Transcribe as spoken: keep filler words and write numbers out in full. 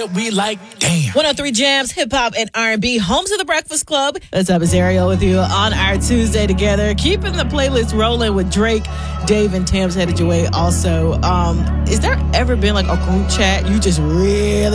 We like, damn. one oh three Jams, hip hop, and R and B. Home to the Breakfast Club. What's up? It's Ariel with you on our Tuesday together. Keeping the playlist rolling with Drake, Dave, and Tams headed your way also. Um, is there ever been like a group chat you just really